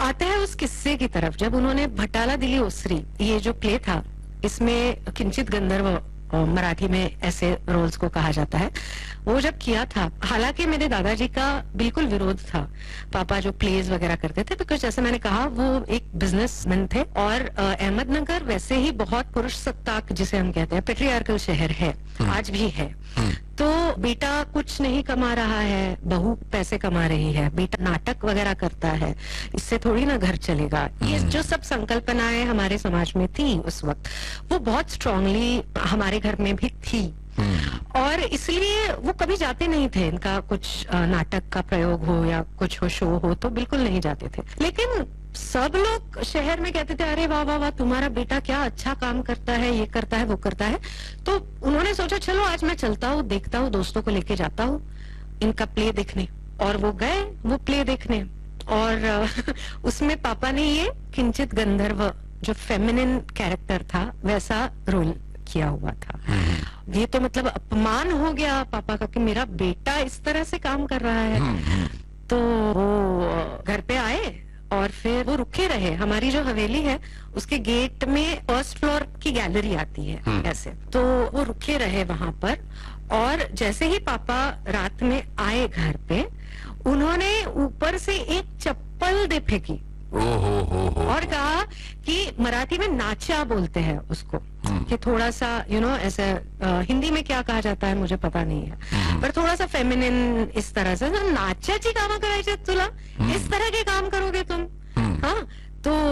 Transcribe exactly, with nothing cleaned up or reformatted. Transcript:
आते हैं उस किस्से की तरफ, जब उन्होंने भटाला दिली ओसरी, ये जो प्ले था, इसमें किंचित गंधर्व मराठी में ऐसे रोल्स को कहा जाता है, वो जब किया था, हालांकि मेरे दादाजी का बिल्कुल विरोध था। पापा जो प्लेज वगैरह करते थे, बिकॉज जैसे मैंने कहा वो एक बिजनेसमैन थे, और अहमदनगर वैसे ही बहुत पुरुष सत्ताक, जिसे हम कहते हैं पेट्रियार्कल शहर है, आज भी है। तो बेटा कुछ नहीं कमा रहा है, बहू पैसे कमा रही है, बेटा नाटक वगैरह करता है, इससे थोड़ी ना घर चलेगा, ये जो सब संकल्पनाएं हमारे समाज में थी उस वक्त, वो बहुत स्ट्रांगली हमारे घर में भी थी। और इसलिए वो कभी जाते नहीं थे, इनका कुछ नाटक का प्रयोग हो या कुछ हो, शो हो, तो बिल्कुल नहीं जाते थे। लेकिन सब लोग शहर में कहते थे, अरे वाह वाह वाह, तुम्हारा बेटा क्या अच्छा काम करता है, ये करता है, वो करता है। तो उन्होंने सोचा चलो आज मैं चलता हूँ, देखता हूँ, दोस्तों को लेके जाता हूँ इनका प्ले देखने। और वो गए वो प्ले देखने, और उसमें पापा ने ये किंचित गंधर्व जो फेमिनिन कैरेक्टर था वैसा रोल किया हुआ था। ये तो मतलब अपमान हो गया पापा का कि मेरा बेटा इस तरह से काम कर रहा है। तो वो घर पे आए और फिर वो रुके रहे। हमारी जो हवेली है उसके गेट में फर्स्ट फ्लोर की गैलरी आती है ऐसे, तो वो रुके रहे वहां पर। और जैसे ही पापा रात में आए घर पे, उन्होंने ऊपर से एक चप्पल दे फेंकी और कहा कि मराठी में नाचा बोलते हैं उसको, कि थोड़ा सा यू नो ऐसे, हिंदी में क्या कहा जाता है मुझे पता नहीं है, पर थोड़ा सा फेमिनिन इस तरह से, नाचाची कामं करायची तुला, इस तरह के काम करोगे तुम, हाँ। तो